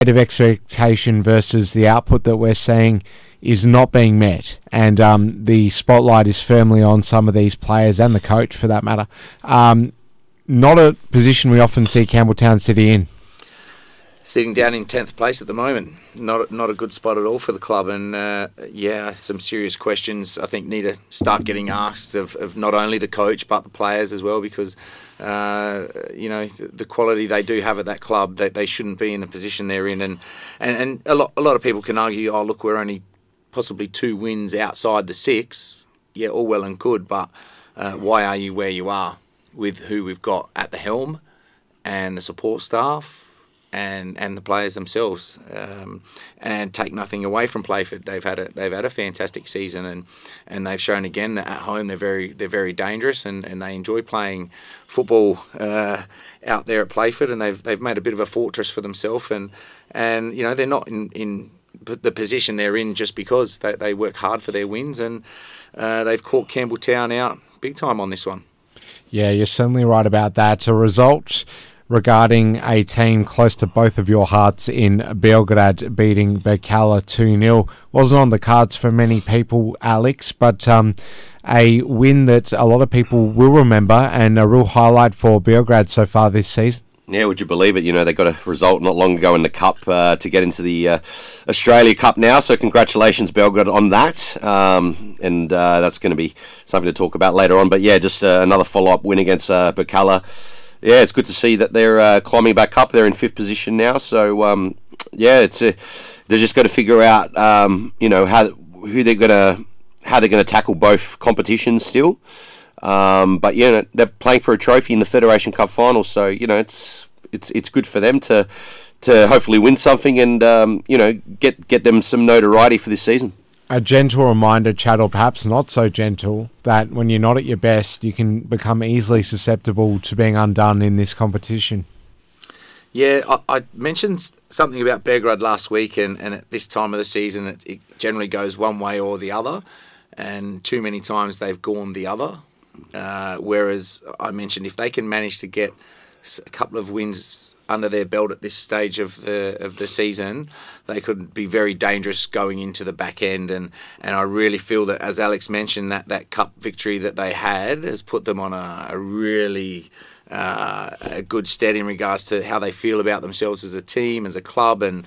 of expectation versus the output that we're seeing is not being met, and the spotlight is firmly on some of these players and the coach for that matter. Not a position we often see Campbelltown City in. Sitting down in 10th place at the moment. Not a good spot at all for the club, and some serious questions I think need to start getting asked of not only the coach but the players as well, because the quality they do have at that club, that they shouldn't be in the position they're in, and a lot of people can argue, oh look, we're only possibly 2 wins outside the 6. Yeah, all well and good, but why are you where you are with who we've got at the helm and the support staff and the players themselves, and take nothing away from Playford. They've had a fantastic season, and they've shown again that at home they're very dangerous, and they enjoy playing football out there at Playford, and they've made a bit of a fortress for themselves, and they're not in the position they're in just because they work hard for their wins, and they've caught Campbelltown out big time on this one. Yeah, you're certainly right about that. A result regarding a team close to both of your hearts in Belgrade beating Bekala 2-0 wasn't on the cards for many people, Alex, but a win that a lot of people will remember, and a real highlight for Belgrade so far this season. Yeah, would you believe it? They got a result not long ago in the Cup to get into the Australia Cup now. So congratulations, Belgrade, on that. And that's going to be something to talk about later on. But yeah, just another follow-up win against Bekala. Yeah, it's good to see that they're climbing back up. They're in 5th position now. So they're just got to figure out how they're going to tackle both competitions still. But they're playing for a trophy in the Federation Cup final, so it's good for them to hopefully win something and get them some notoriety for this season. A gentle reminder, Chad, or perhaps not so gentle, that when you're not at your best, you can become easily susceptible to being undone in this competition. Yeah, I mentioned something about Belgrade last week, and at this time of the season, it generally goes one way or the other, and too many times they've gone the other. Whereas I mentioned, if they can manage to get a couple of wins under their belt at this stage of the season, they could be very dangerous going into the back end. And I really feel that, as Alex mentioned, that cup victory that they had has put them on a really a good stead in regards to how they feel about themselves as a team, as a club, and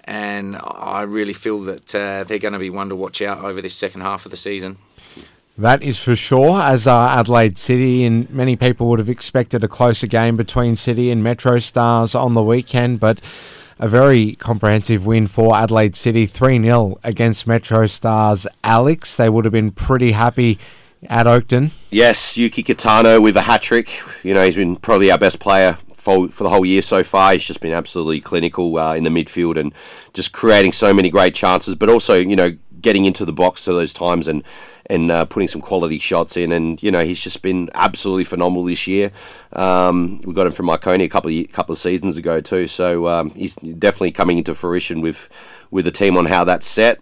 I really feel that they're going to be one to watch out over this second half of the season. That is for sure, as Adelaide City, and many people would have expected a closer game between City and Metro Stars on the weekend, but a very comprehensive win for Adelaide City, 3-0 against Metro Stars. Alex, they would have been pretty happy at Oakton. Yes, Yuki Kitano with a hat-trick. He's been probably our best player for the whole year so far. He's just been absolutely clinical in the midfield and just creating so many great chances, but also, getting into the box at those times and putting some quality shots in, and he's just been absolutely phenomenal this year. We got him from Marconi a couple of seasons ago too, so he's definitely coming into fruition with the team on how that's set.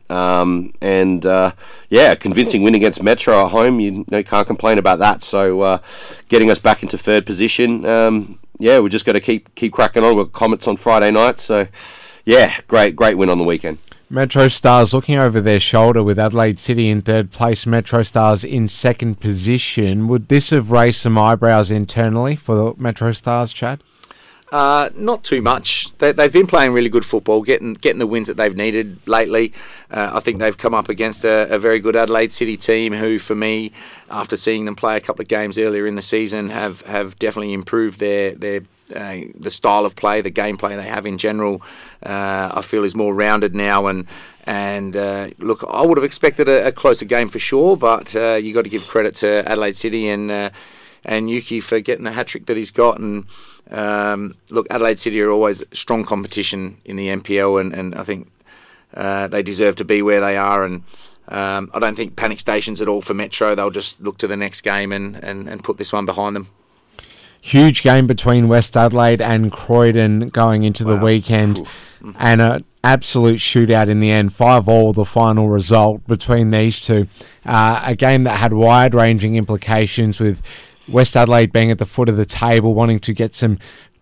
Convincing win against Metro at home. You can't complain about that. So getting us back into 3rd position. We just got to keep cracking on. We've got Comets on Friday night, so yeah, great win on the weekend. Metro Stars looking over their shoulder with Adelaide City in 3rd place, Metro Stars in 2nd position. Would this have raised some eyebrows internally for the Metro Stars, Chad? Not too much. They've been playing really good football, getting the wins that they've needed lately. I think they've come up against a very good Adelaide City team who, for me, after seeing them play a couple of games earlier in the season, have definitely improved the style of play, the gameplay they have in general. I feel is more rounded now, and look, I would have expected a closer game for sure, but you got to give credit to Adelaide City and Yuki for getting the hat-trick that he's got. And look, Adelaide City are always strong competition in the NPL, and I think they deserve to be where they are, and I don't think panic stations at all for Metro. They'll just look to the next game and put this one behind them. Huge game between West Adelaide and Croydon going into the weekend. Ooh. And an absolute shootout in the end. 5-5 the final result between these two. A game that had wide-ranging implications, with West Adelaide being at the foot of the table, wanting to get some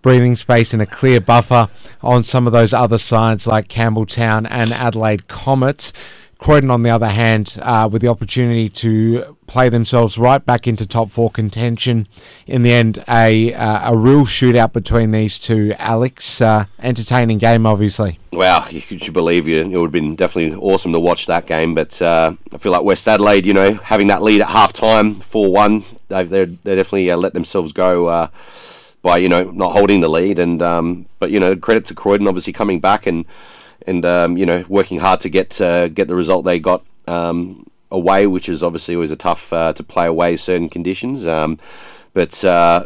breathing space and a clear buffer on some of those other sides like Campbelltown and Adelaide Comets. Croydon, on the other hand, with the opportunity to play themselves right back into top four contention. In the end, a real shootout between these two. Alex, entertaining game, obviously. Wow, could you believe it would have been definitely awesome to watch that game. But I feel like West Adelaide, having that lead at half-time, 4-1, they definitely let themselves go by, not holding the lead. But credit to Croydon, obviously coming back and working hard to get the result they got away, which is obviously always a tough to play away certain conditions. It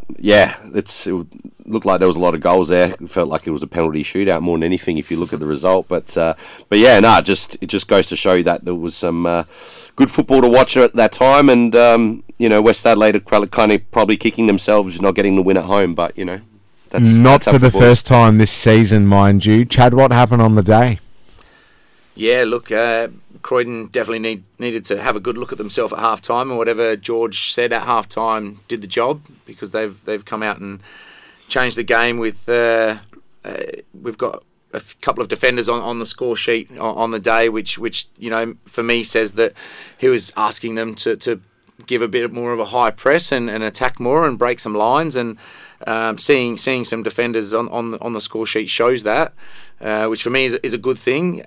looked like there was a lot of goals there. It felt like it was a penalty shootout more than anything if you look at the result. It just goes to show you that there was some good football to watch at that time, and West Adelaide are probably kicking themselves not getting the win at home, but That's for the first time this season, mind you. Chad, what happened on the day? Yeah, look, Croydon definitely needed to have a good look at themselves at half-time, and whatever George said at half-time did the job, because they've come out and changed the game with... we've got a couple of defenders on the score sheet on the day, which for me says that he was asking them to give a bit more of a high press and attack more and break some lines, and seeing some defenders on the score sheet shows that, which for me is a good thing.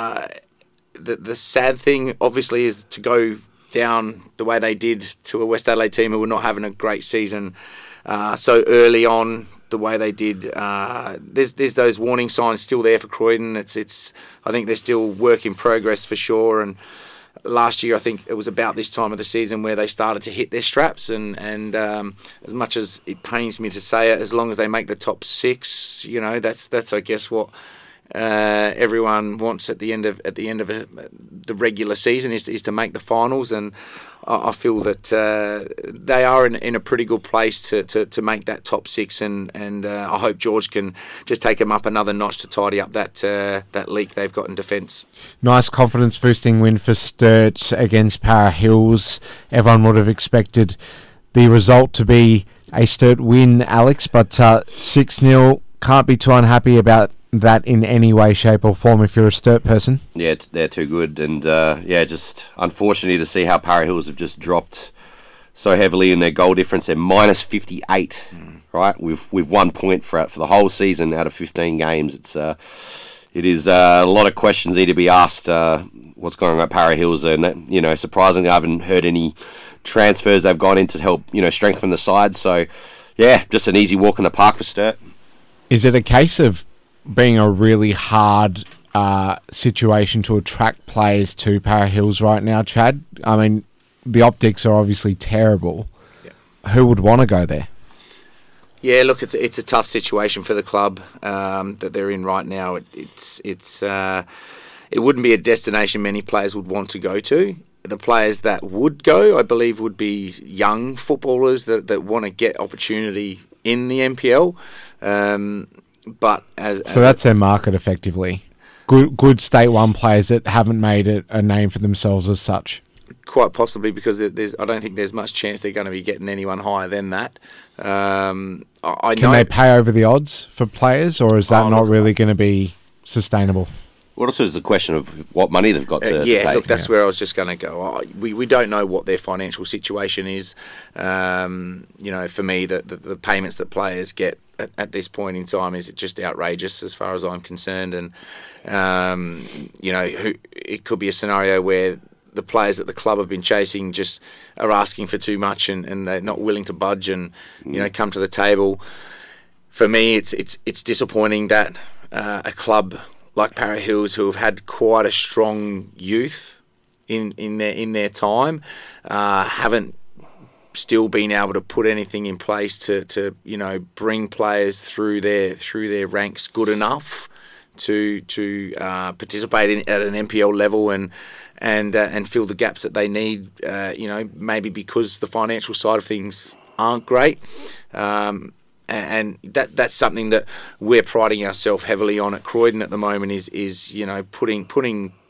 The sad thing, obviously, is to go down the way they did to a West Adelaide team who were not having a great season so early on. The way they did, there's those warning signs still there for Croydon. It's I think they're still work in progress for sure. And last year, I think it was about this time of the season where they started to hit their straps. And as much as it pains me to say it, as long as they make the top six, that's I guess what everyone wants at the end of the regular season is to make the finals. And I feel that they are in a pretty good place to make that top six, and I hope George can just take them up another notch to tidy up that leak they've got in defence. Nice confidence-boosting win for Sturt against Para Hills. Everyone would have expected the result to be a Sturt win, Alex, but 6-0, can't be too unhappy about that in any way, shape or form if you're a Sturt person. Yeah, they're too good, and just unfortunately to see how Para Hills have just dropped so heavily in their goal difference. They're minus 58, right? We've 1 point for the whole season out of 15 games. It is a lot of questions need to be asked. What's going on at Para Hills? And surprisingly, I haven't heard any transfers they've gone in to help strengthen the side. So yeah, just an easy walk in the park for Sturt. Is it a case of being a really hard situation to attract players to Para Hills right now, Chad? I mean, the optics are obviously terrible. Yeah. Who would want to go there? Yeah, look, it's a tough situation for the club that they're in right now. It wouldn't be a destination many players would want to go to. The players that would go, I believe, would be young footballers that want to get opportunity in the NPL. So that's their market, effectively. Good State 1 players that haven't made it a name for themselves as such. Quite possibly, because I don't think there's much chance they're going to be getting anyone higher than that. Can they pay over the odds for players, or is that not really going to be sustainable? Well, also, it's a question of what money they've got to pay. Look, that's where I was just going to go. We don't know what their financial situation is. For me, the payments that players get at this point in time is just outrageous as far as I'm concerned. And, it could be a scenario where the players that the club have been chasing just are asking for too much and they're not willing to budge and, come to the table. For me, it's disappointing that a club like Para Hills, who have had quite a strong youth in their time, haven't still been able to put anything in place to bring players through their ranks good enough to participate at an NPL level and fill the gaps that they need. Maybe because the financial side of things aren't great. And that's something that we're priding ourselves heavily on at Croydon at the moment is putting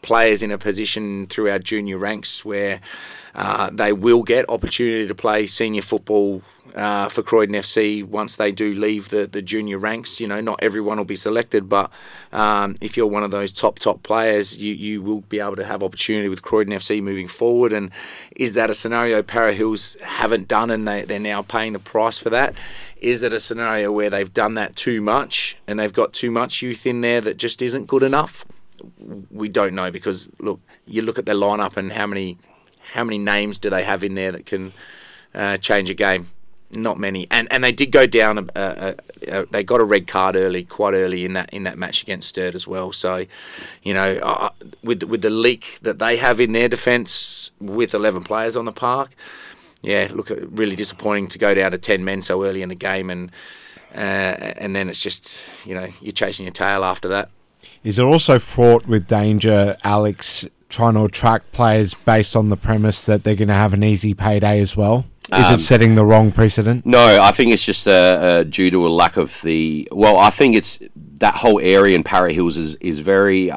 players in a position through our junior ranks where they will get opportunity to play senior football for Croydon FC once they do leave the junior ranks. Not everyone will be selected, but if you're one of those top players, you will be able to have opportunity with Croydon FC moving forward. And is that a scenario Para Hills haven't done and they're now paying the price for that? Is it a scenario where they've done that too much and they've got too much youth in there that just isn't good enough? We don't know, because you look at their lineup and how many names do they have in there that can change a game? Not many, and they did go down. They got a red card quite early in that match against Sturt as well. So, with the leak that they have in their defence with 11 players on the park, really disappointing to go down to 10 men so early in the game, and then it's just you're chasing your tail after that. Is it also fraught with danger, Alex, trying to attract players based on the premise that they're going to have an easy payday as well? Is it setting the wrong precedent? No, I think it's just due to a lack of the... Well, I think it's that whole area in Para Hills is very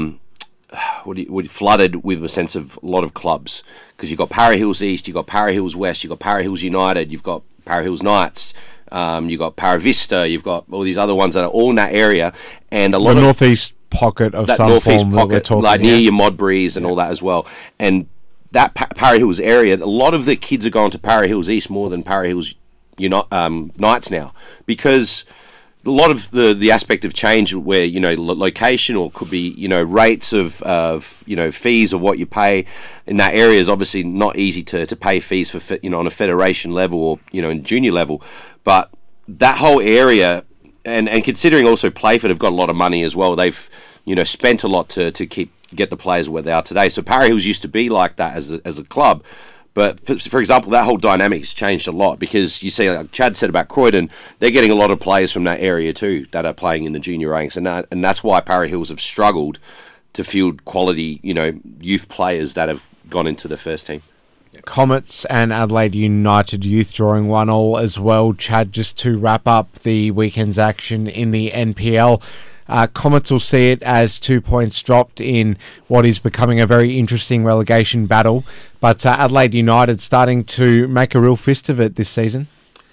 flooded with a sense of a lot of clubs, because you've got Para Hills East, you've got Para Hills West, you've got Para Hills United, you've got Para Hills Knights, you've got Para Vista, you've got all these other ones that are all in that area, and a lot of... The northeast pocket of that some northeast form pocket, that we're talking like near about. your Modbury's and all that as well, and that Para Hills area, a lot of the kids are going to Para Hills East more than Para Hills Knights now, because a lot of the aspect of change where location, or could be rates of fees of what you pay in that area is obviously not easy to pay fees for on a federation level or in junior level, but that whole area, and considering also Playford have got a lot of money as well, they've spent a lot to get the players where they are today. So Para Hills used to be like that as a club, but for example, that whole dynamic has changed a lot, because you see, like Chad said about Croydon, they're getting a lot of players from that area too that are playing in the junior ranks, and that's why Para Hills have struggled to field quality youth players that have gone into the first team. Comets and Adelaide United Youth drawing 1-1 as well. Chad, just to wrap up the weekend's action in the NPL, Comets will see it as 2 points dropped in what is becoming a very interesting relegation battle, but Adelaide United starting to make a real fist of it this season.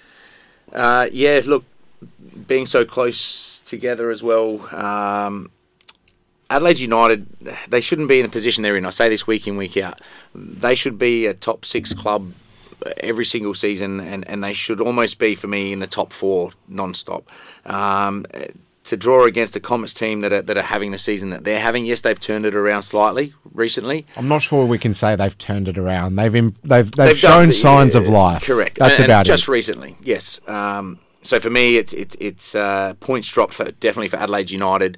Look, being so close together as well, Adelaide United, they shouldn't be in the position they're in. I say this week in, week out. They should be a top 6 club every single season, and they should almost be, for me, in the top 4 non-stop. To draw against a Comets team that are having the season that they're having, yes, they've turned it around slightly recently. I'm not sure we can say they've turned it around. They've shown signs of life. Correct. That's about just it. recently, yes. So for me, it's points dropped definitely for Adelaide United.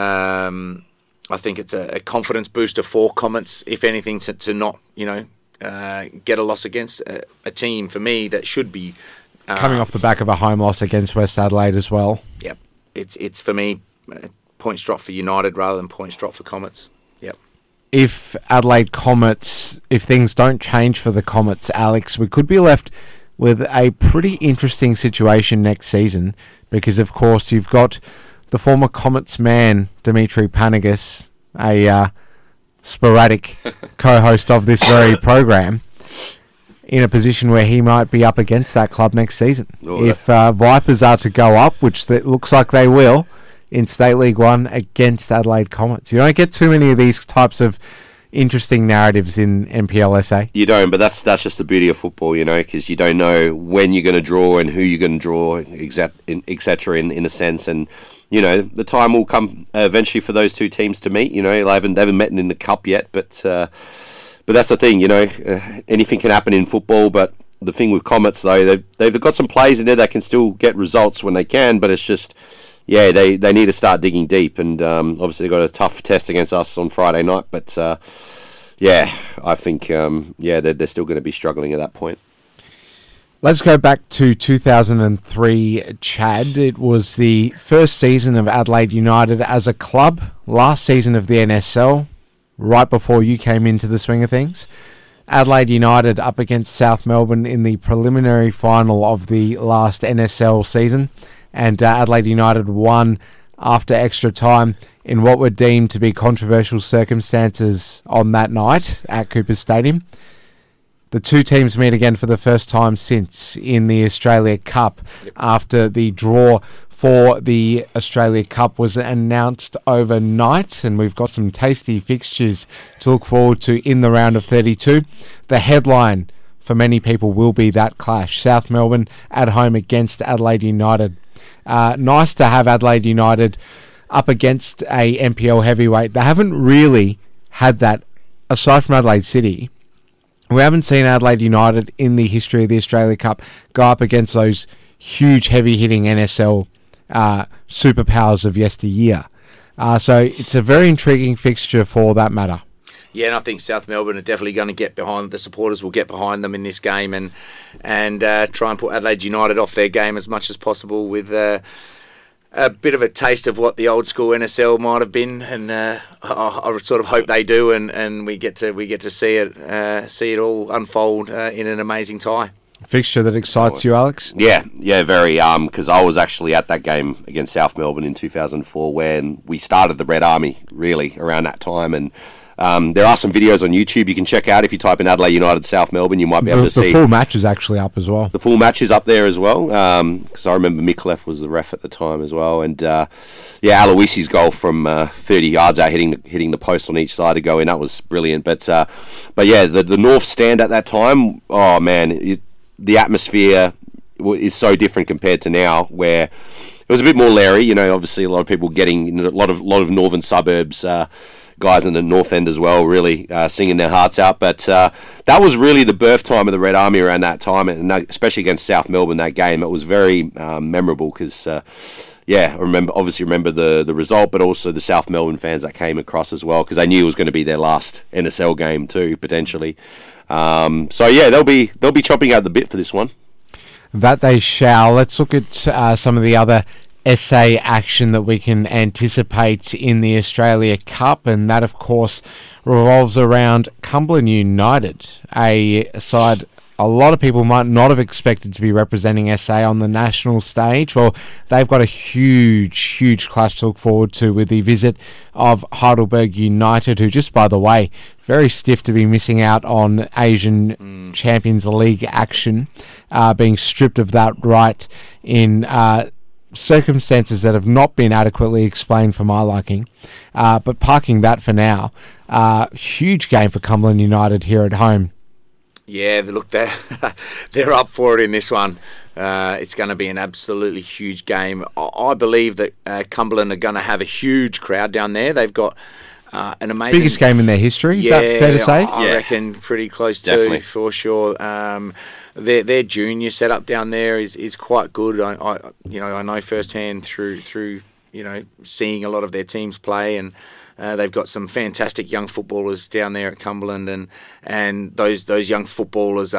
I think it's a confidence booster for Comets, if anything, to not get a loss against a team, for me, that should be coming off the back of a home loss against West Adelaide as well. Yep. It's for me, points drop for United rather than points drop for Comets. Yep. If Adelaide Comets, if things don't change for the Comets, Alex, we could be left with a pretty interesting situation next season, because of course you've got the former Comets man, Dimitri Panagas, a sporadic co-host of this very program, in a position where he might be up against that club next season. If Vipers are to go up, which it looks like they will, in State League 1 against Adelaide Comets. You don't get too many of these types of interesting narratives in NPLSA. You don't, but that's just the beauty of football, because you don't know when you're going to draw and who you're going to draw, etc. in a sense. And, the time will come eventually for those two teams to meet. They haven't met in the cup yet, but that's the thing, anything can happen in football. But the thing with Comets, though, they've got some players in there that can still get results when they can, but it's just, they need to start digging deep. And obviously they've got a tough test against us on Friday night, but I think, they're still going to be struggling at that point. Let's go back to 2003, Chad. It was the first season of Adelaide United as a club, last season of the NSL, right before you came into the swing of things. Adelaide United up against South Melbourne in the preliminary final of the last NSL season, and Adelaide United won after extra time in what were deemed to be controversial circumstances on that night at Coopers Stadium. The two teams meet again for the first time since in the Australia Cup after the draw for the Australia Cup was announced overnight, and we've got some tasty fixtures to look forward to in the round of 32. The headline for many people will be that clash. South Melbourne at home against Adelaide United. Nice to have Adelaide United up against a NPL heavyweight. They haven't really had that, aside from Adelaide City. We haven't seen Adelaide United in the history of the Australia Cup go up against those huge, heavy-hitting NSL superpowers of yesteryear. So it's a very intriguing fixture for that matter. Yeah, and I think South Melbourne are definitely going to get behind. The supporters will get behind them in this game and try and put Adelaide United off their game as much as possible with a bit of a taste of what the old school NSL might have been, and I sort of hope they do, and we get to see it all unfold in an amazing tie. Fixture that excites you, Alex? Yeah, very. Because I was actually at that game against South Melbourne in 2004 when we started the Red Army, really, around that time. And there are some videos on YouTube you can check out. If you type in Adelaide United South Melbourne, you might be able to see. The full match is actually up as well. The full match is up there as well. Because I remember Micallef was the ref at the time as well. And Aloisi's goal from 30 yards out, hitting the post on each side to go in, that was brilliant. But yeah, the North Stand at that time, oh man, the atmosphere is so different compared to now, where it was a bit more leery. You know, obviously a lot of people getting a lot of northern suburbs, guys in the North End as well, really singing their hearts out. But that was really the birth time of the Red Army around that time, and especially against South Melbourne. That game, it was very memorable because. I remember the result, but also the South Melbourne fans that came across as well, because they knew it was going to be their last NSL game too, potentially. They'll be chopping out the bit for this one. That they shall. Let's look at some of the other SA action that we can anticipate in the Australia Cup, and that, of course, revolves around Cumberland United, a side a lot of people might not have expected to be representing SA on the national stage. Well, they've got a huge clash to look forward to with the visit of Heidelberg United, who, just by the way, very stiff to be missing out on Asian Champions League action, being stripped of that right in circumstances that have not been adequately explained for my liking. But parking that for now, huge game for Cumberland United here at home. Yeah, look, they're up for it in this one. It's going to be an absolutely huge game. I believe that Cumberland are going to have a huge crowd down there. They've got an amazing... biggest game in their history, is that fair to say? I reckon pretty close Definitely. to, for sure. Their junior setup down there is quite good. I know firsthand through seeing a lot of their teams play, and they've got some fantastic young footballers down there at Cumberland, and those young footballers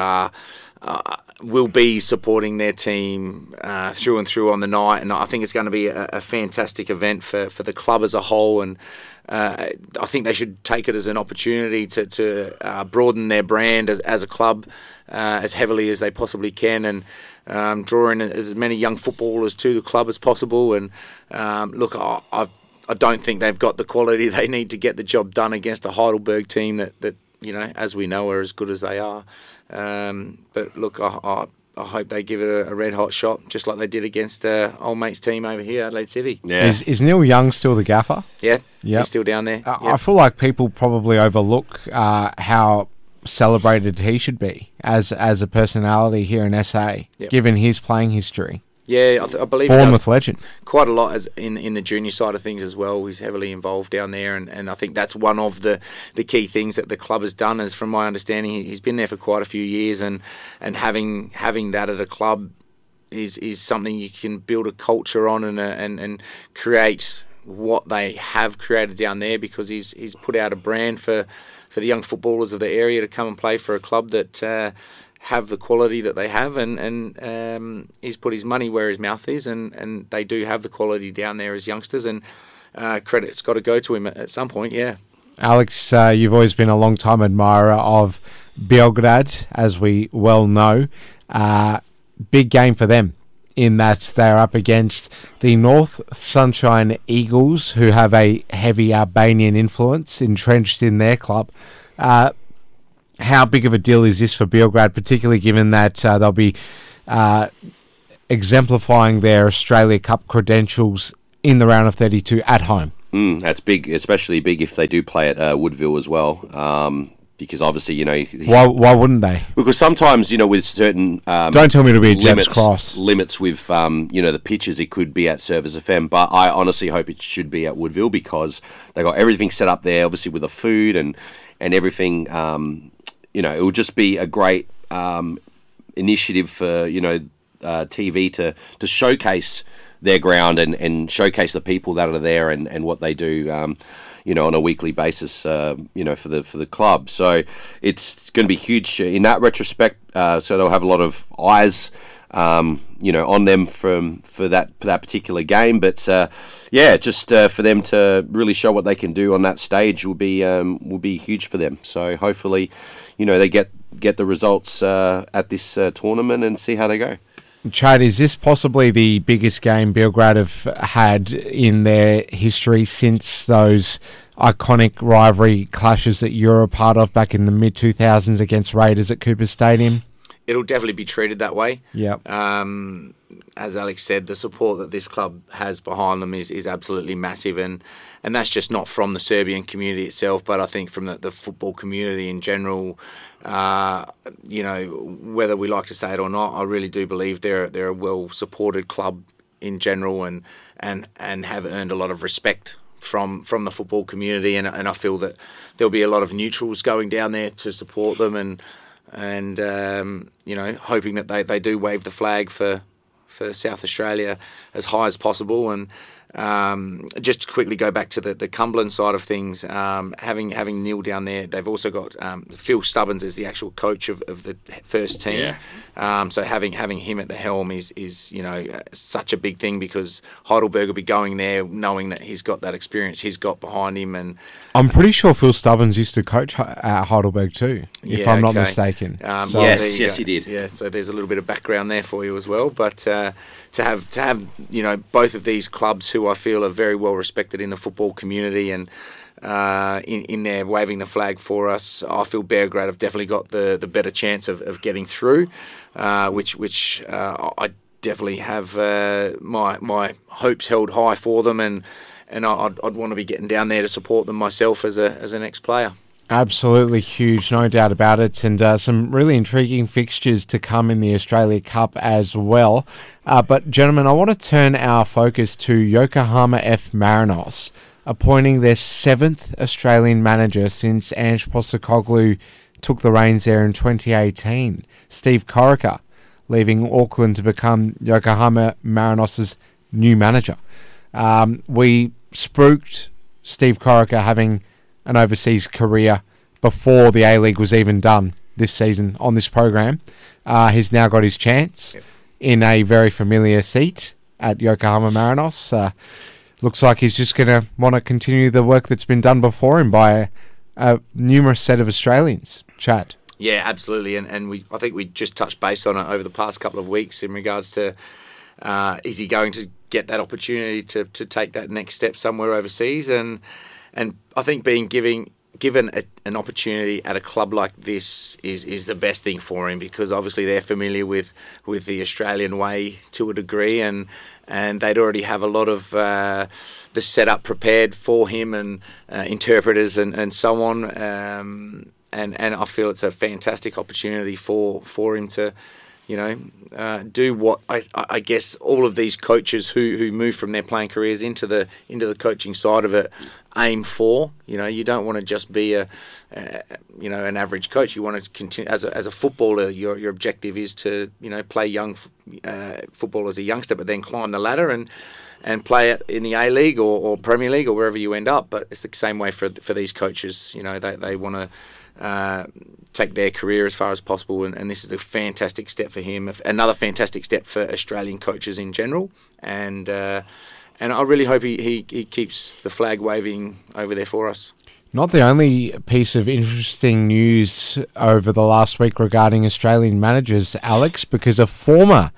will be supporting their team through and through on the night, and I think it's going to be a fantastic event for the club as a whole, and I think they should take it as an opportunity to broaden their brand as a club as heavily as they possibly can, and draw in as many young footballers to the club as possible. And look, I don't think they've got the quality they need to get the job done against a Heidelberg team that as we know, are as good as they are. But look, I hope they give it a red hot shot, just like they did against old mate's team over here, Adelaide City. Yeah. Is Neil Young still the gaffer? Yeah, Yep. he's still down there. I feel like people probably overlook how celebrated he should be as a personality here in SA, Yep. given his playing history. Yeah, I believe he Bournemouth does legend. quite a lot as in the junior side of things as well. He's heavily involved down there, and I think that's one of the key things that the club has done. Is, from my understanding, he's been there for quite a few years, and having that at a club is something you can build a culture on and create what they have created down there, because he's put out a brand for the young footballers of the area to come and play for a club that have the quality that they have, and he's put his money where his mouth is, and they do have the quality down there as youngsters, and credit's got to go to him at some point. Yeah, Alex, you've always been a long-time admirer of Beograd, as we well know. Big game for them in that they're up against the North Sunshine Eagles, who have a heavy Albanian influence entrenched in their club. How big of a deal is this for Beograd, particularly given that they'll be exemplifying their Australia Cup credentials in the round of 32 at home? That's big, especially big if they do play at Woodville as well. Because obviously, why wouldn't they? Because sometimes, with certain don't tell me to be a Jets Cross limits with the pitches, it could be at Service FM. But I honestly hope it should be at Woodville because they got everything set up there, obviously with the food and everything. It will just be a great initiative for TV to showcase their ground and showcase the people that are there and what they do. On a weekly basis, for the club. So it's going to be huge in that retrospect. So they'll have a lot of eyes, on them for that particular game. But just for them to really show what they can do on that stage will be huge for them. So hopefully, they get the results at this tournament and see how they go. Chad, is this possibly the biggest game Beograd have had in their history since those iconic rivalry clashes that you're a part of back in the mid-2000s against Raiders at Cooper Stadium? It'll definitely be treated that way. Yep. As Alex said, the support that this club has behind them is absolutely massive, and that's just not from the Serbian community itself, but I think from the football community in general. Whether we like to say it or not, I really do believe they're a well-supported club in general, and have earned a lot of respect from the football community, and I feel that there'll be a lot of neutrals going down there to support them, and hoping that they do wave the flag for South Australia as high as possible. And just to quickly go back to the Cumberland side of things, having Neil down there, they've also got Phil Stubbins as the actual coach of the first team. Yeah. So having him at the helm is such a big thing, because Heidelberg will be going there knowing that he's got that experience he's got behind him. And I'm pretty sure Phil Stubbins used to coach at Heidelberg too, if I'm not mistaken. Yes, he did. Yeah, so there's a little bit of background there for you as well. But to have both of these clubs who I feel are very well respected in the football community and in there waving the flag for us, I feel Beograd have definitely got the better chance of getting through, which I definitely have my hopes held high for them, and I'd want to be getting down there to support them myself as an ex-player. Absolutely huge, no doubt about it, and some really intriguing fixtures to come in the Australia Cup as well. But gentlemen, I want to turn our focus to Yokohama F. Marinos, appointing their 7th Australian manager since Ange Postecoglou took the reins there in 2018. Steve Corica leaving Auckland to become Yokohama Marinos' new manager. We spooked Steve Corica having an overseas career before the A-League was even done this season on this program. He's now got his chance in a very familiar seat at Yokohama Marinos. Looks like he's just going to want to continue the work that's been done before him by a numerous set of Australians. Chad. Yeah, absolutely, and I think we just touched base on it over the past couple of weeks in regards to is he going to get that opportunity to take that next step somewhere overseas, and I think being given an opportunity at a club like this is the best thing for him, because obviously they're familiar with the Australian way to a degree, and they'd already have a lot of the setup prepared for him, and interpreters and so on, and I feel it's a fantastic opportunity for him to do what I guess all of these coaches who move from their playing careers into the coaching side of it aim for. You don't want to just be an average coach. You want to continue as a footballer. Your objective is to play young football as a youngster, but then climb the ladder and play it in the A-League or Premier League or wherever you end up. But it's the same way for these coaches. They want to take their career as far as possible, and this is a fantastic step for him, another fantastic step for Australian coaches in general, and I really hope he keeps the flag waving over there for us. Not the only piece of interesting news over the last week regarding Australian managers, Alex, because a former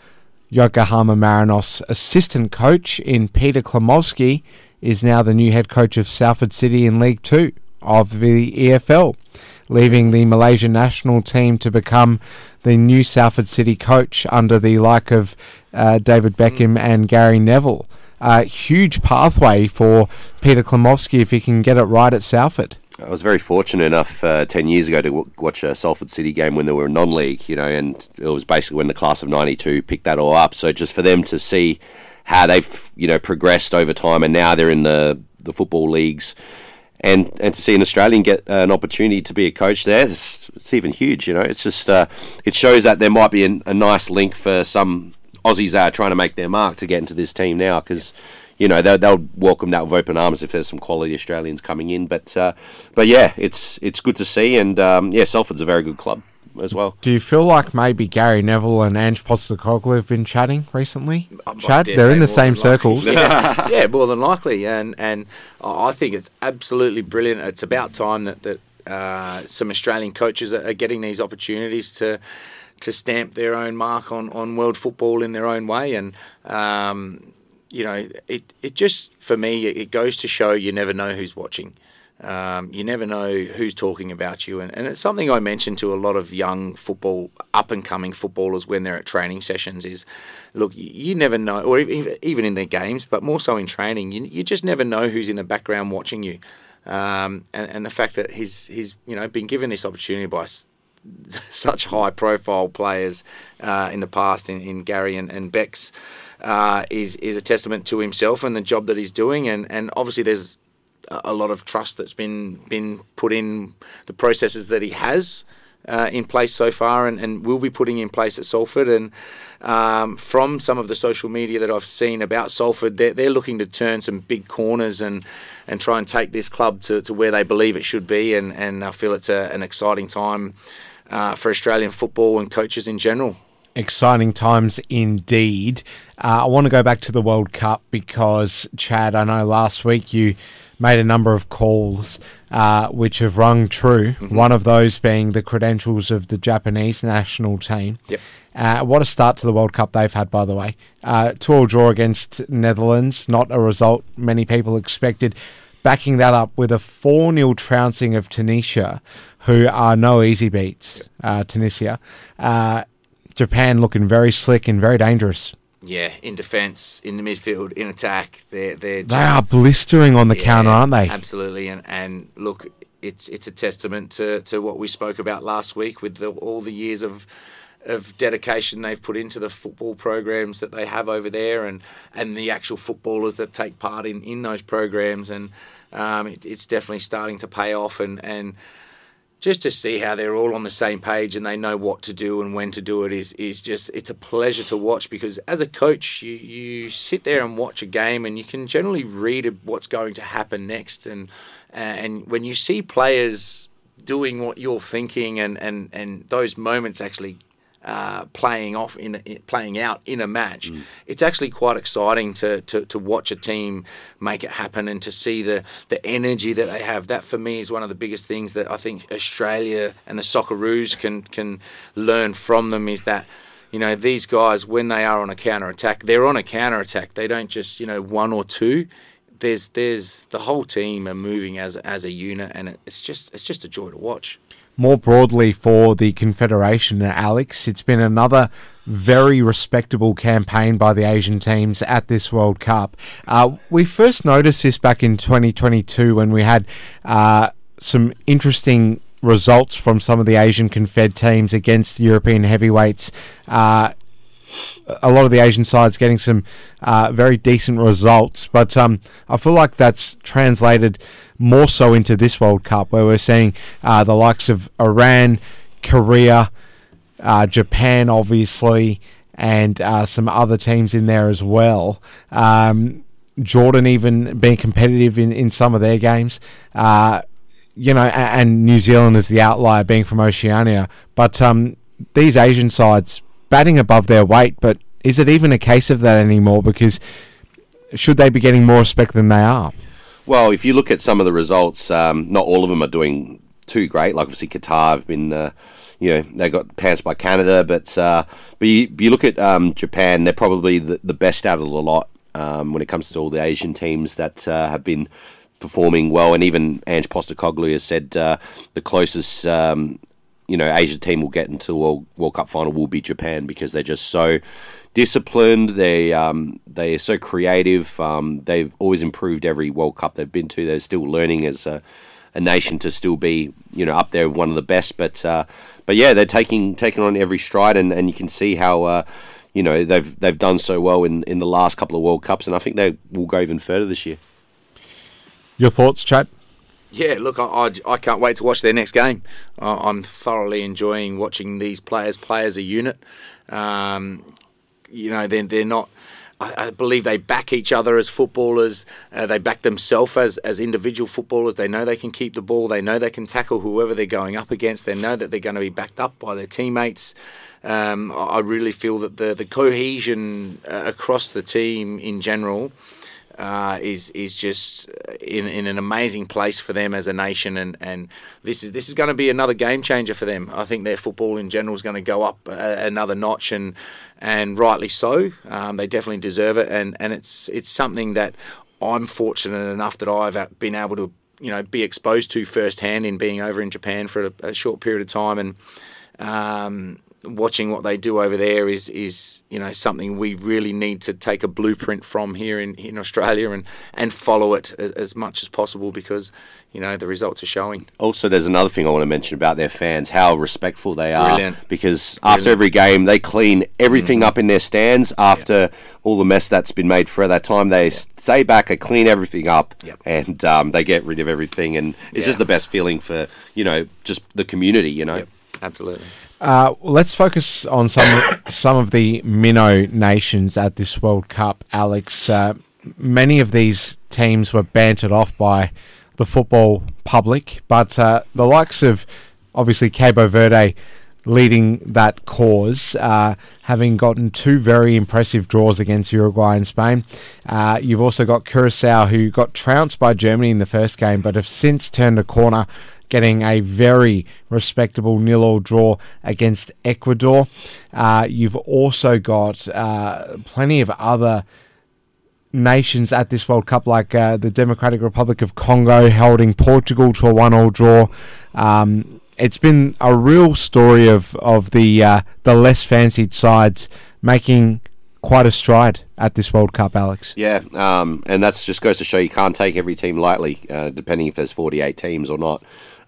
Yokohama Marinos assistant coach in Peter Klimowski is now the new head coach of Salford City in League 2 of the EFL, leaving the Malaysian national team to become the new Salford City coach under the like of David Beckham and Gary Neville. Huge pathway for Peter Klimowski if he can get it right at Salford. I was very fortunate enough 10 years ago to watch a Salford City game when they were non-league, and it was basically when the class of 92 picked that all up. So just for them to see how they've, progressed over time, and now they're in the football leagues, and to see an Australian get an opportunity to be a coach there, it's even huge, It's just, it shows that there might be a nice link for some Aussies that are trying to make their mark to get into this team now, because they'll welcome that with open arms if there's some quality Australians coming in. But yeah, it's good to see, and Salford's a very good club as well. Do you feel like maybe Gary Neville and Ange Postecoglou have been chatting recently? Chad, they're in the same circles. Yeah, more than likely, and I think it's absolutely brilliant. It's about time that some Australian coaches are getting these opportunities to stamp their own mark on world football in their own way, and it just, for me, it goes to show you never know who's watching. You never know who's talking about you. And it's something I mention to a lot of young up-and-coming footballers when they're at training sessions is, look, you never know, or even in their games, but more so in training, you just never know who's in the background watching you. And the fact that he's been given this opportunity by such high-profile players in the past, in Gary and Bex, is a testament to himself and the job that he's doing, and obviously there's a lot of trust that's been put in the processes that he has in place so far, and will be putting in place at Salford. And from some of the social media that I've seen about Salford, they're looking to turn some big corners and try and take this club to where they believe it should be, and I feel it's an exciting time for Australian football and coaches in general. Exciting times indeed. I want to go back to the World Cup because, Chad, I know last week you made a number of calls which have rung true, one of those being the credentials of the Japanese national team. Yep. What a start to the World Cup they've had, by the way. 2-2 draw against Netherlands, not a result many people expected. Backing that up with a 4-0 trouncing of Tunisia, who are no easy beats, Tunisia. Japan looking very slick and very dangerous. Yeah, in defence, in the midfield, in attack, they are blistering on the counter, aren't they? Absolutely, and look, it's a testament to what we spoke about last week with all the years of dedication they've put into the football programs that they have over there, and the actual footballers that take part in those programs, and it's definitely starting to pay off, and just to see how they're all on the same page and they know what to do and when to do it is just, it's a pleasure to watch, because as a coach you sit there and watch a game and you can generally read what's going to happen next, and when you see players doing what you're thinking and those moments actually playing out in a match, it's actually quite exciting to watch a team make it happen and to see the energy that they have. That for me is one of the biggest things that I think Australia and the Socceroos can learn from them, is that these guys, when they are on a counter-attack, they're on a counter-attack. They don't just one or two. There's the whole team are moving as a unit, and it's just a joy to watch. More broadly for the Confederation, Alex, it's been another very respectable campaign by the Asian teams at this World Cup. We first noticed this back in 2022 when we had some interesting results from some of the Asian Confed teams against European heavyweights. A lot of the Asian sides getting some very decent results, but I feel like that's translated more so into this World Cup, where we're seeing the likes of Iran, Korea, Japan, obviously, and some other teams in there as well. Jordan even being competitive in some of their games. And New Zealand is the outlier, being from Oceania. But these Asian sides batting above their weight, but is it even a case of that anymore? Because should they be getting more respect than they are? Well, if you look at some of the results, not all of them are doing too great. Like obviously Qatar have been, they got pounced by Canada, but you look at Japan, they're probably the best out of the lot when it comes to all the Asian teams that have been performing well, and even Ange Postecoglou has said the closest Asia team will get into the World Cup final will be Japan, because they're just so disciplined. They are so creative. They've always improved every World Cup they've been to. They're still learning as a nation to still be up there with one of the best. But yeah, they're taking on every stride, and you can see how they've done so well in the last couple of World Cups, and I think they will go even further this year. Your thoughts, Chad? Yeah, look, I can't wait to watch their next game. I'm thoroughly enjoying watching these players play as a unit. They're not. I believe they back each other as footballers. They back themselves as individual footballers. They know they can keep the ball. They know they can tackle whoever they're going up against. They know that they're going to be backed up by their teammates. I really feel that the cohesion across the team in general is just in an amazing place for them as a nation, and this is going to be another game changer for them. I think their football in general is going to go up another notch, and rightly so. They definitely deserve it, and it's something that I'm fortunate enough that I've been able to be exposed to firsthand in being over in Japan for a short period of time, and watching what they do over there is something we really need to take a blueprint from here in Australia and follow it as much as possible, because the results are showing. Also, there's another thing I want to mention about their fans, how respectful they are. Brilliant. Because after every game, they clean everything up in their stands. After all the mess that's been made for that time, they stay back, they clean everything up, and they get rid of everything. And it's just the best feeling for, just the community, Yep, absolutely. Let's focus on some of the minnow nations at this World Cup, Alex. Many of these teams were bantered off by the football public, but the likes of, obviously, Cabo Verde leading that cause, having gotten two very impressive draws against Uruguay and Spain. You've also got Curacao, who got trounced by Germany in the first game, but have since turned a corner, getting a very respectable 0-0 draw against Ecuador. You've also got plenty of other nations at this World Cup, like the Democratic Republic of Congo holding Portugal to a 1-1 draw. It's been a real story of the less fancied sides making quite a stride at this World Cup, Alex. Yeah, and that just goes to show you can't take every team lightly, depending if there's 48 teams or not.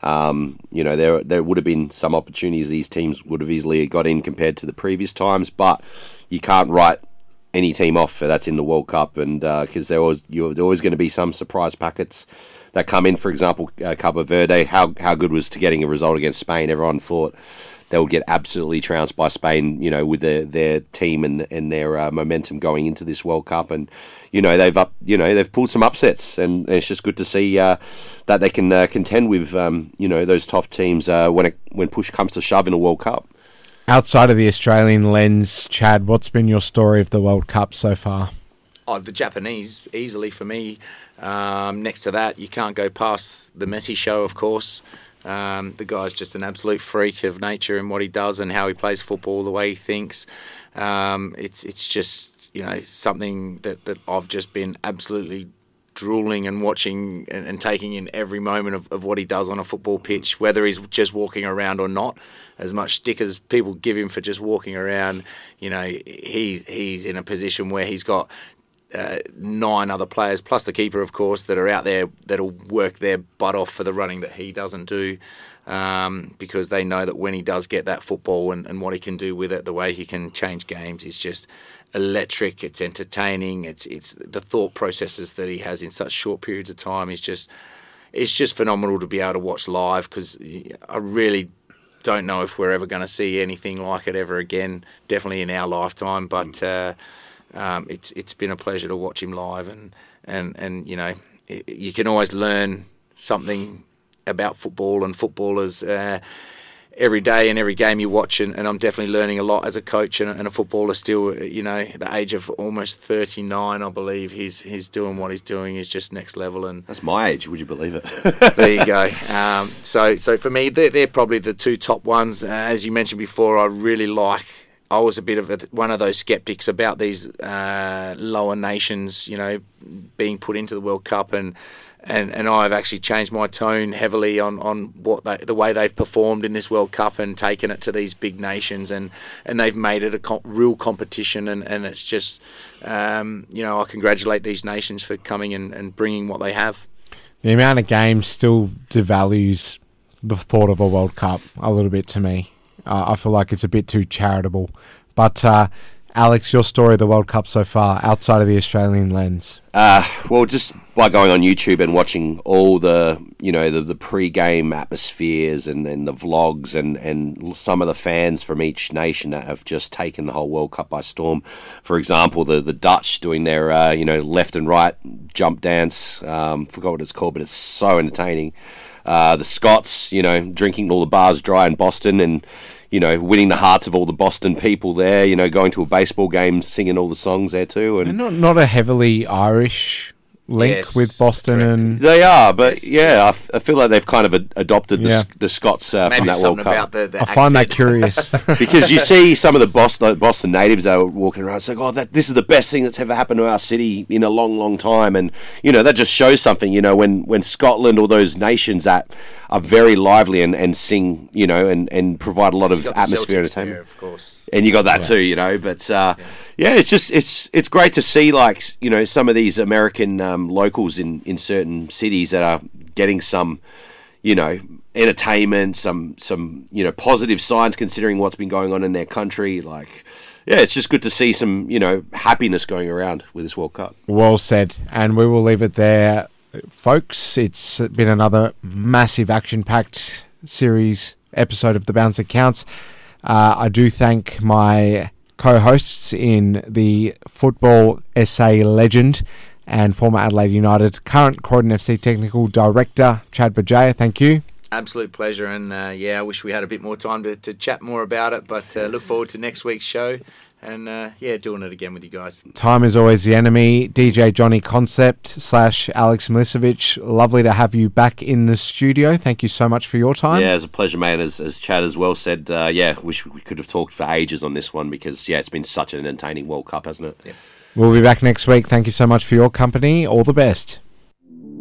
There would have been some opportunities these teams would have easily got in compared to the previous times, but you can't write any team off that's in the World Cup, and because there always going to be some surprise packets that come in. For example, Cabo Verde, how good was to getting a result against Spain? Everyone thought they would get absolutely trounced by Spain, with their team and their momentum going into this World Cup, and they've pulled some upsets, and it's just good to see that they can contend with those tough teams when push comes to shove in a World Cup. Outside of the Australian lens, Chad, what's been your story of the World Cup so far? Oh, the Japanese, easily for me. Next to that, you can't go past the Messi show, of course. The guy's just an absolute freak of nature in what he does and how he plays football, the way he thinks. It's just something that I've just been absolutely drooling and watching and taking in every moment of what he does on a football pitch, whether he's just walking around or not. As much stick as people give him for just walking around, he's in a position where he's got 9 other players, plus the keeper, of course, that are out there that'll work their butt off for the running that he doesn't do, because they know that when he does get that football and what he can do with it, the way he can change games is just electric. It's entertaining. It's the thought processes that he has in such short periods of time is just phenomenal to be able to watch live, because I really don't know if we're ever going to see anything like it ever again, definitely in our lifetime, but it's been a pleasure to watch him live, and you can always learn something about football and footballers every day and every game you watch, and I'm definitely learning a lot as a coach and a footballer still. You know, at the age of almost 39, I believe he's doing what he's doing is just next level. And that's my age. Would you believe it? There you go. So for me, they're probably the two top ones. As you mentioned before, I really like. I was a bit of one of those skeptics about these lower nations, you know, being put into the World Cup, and I've actually changed my tone heavily on what the way they've performed in this World Cup and taken it to these big nations, and they've made it a real competition, and it's just, you know, I congratulate these nations for coming and bringing what they have. The amount of games still devalues the thought of a World Cup a little bit to me. I feel like it's a bit too charitable. But, Alex, your story of the World Cup so far, outside of the Australian lens? Well, just by going on YouTube and watching all the, you know, the pre-game atmospheres and the vlogs and some of the fans from each nation that have just taken the whole World Cup by storm. For example, the Dutch doing their, you know, left and right jump dance. Forgot what it's called, but it's so entertaining. The Scots, you know, drinking all the bars dry in Boston and, you know, winning the hearts of all the Boston people there, you know, going to a baseball game, singing all the songs there too. And not a heavily Irish link with Boston. Correct. And they are, but yeah, I feel like they've kind of adopted the Scots from that World Cup. I find that curious. Because you see some of the Boston natives that are walking around saying, oh, this is the best thing that's ever happened to our city in a long, long time. And, you know, that just shows something, you know, when Scotland or those nations that are very lively and sing, you know, and provide a lot of atmosphere and entertainment. Of course. And you got that too, you know. But it's just it's great to see, like, you know, some of these American locals in certain cities that are getting some, you know, entertainment, some you know, positive signs considering what's been going on in their country. Like, yeah, it's just good to see some, you know, happiness going around with this World Cup. Well said, and we will leave it there, folks. It's been another massive action-packed series episode of The Bounce That Counts. I do thank my co-hosts in the football SA legend and former Adelaide United, current Croydon FC technical director, Chad Bajaya. Thank you. Absolute pleasure, and I wish we had a bit more time to chat more about it, but look forward to next week's show, and doing it again with you guys. Time is always the enemy. DJ Johnny Concept / Alex Milicevic, lovely to have you back in the studio. Thank you so much for your time. Yeah, it's a pleasure, mate. As Chad as well said, wish we could have talked for ages on this one because, it's been such an entertaining World Cup, hasn't it? Yep. We'll be back next week. Thank you so much for your company. All the best.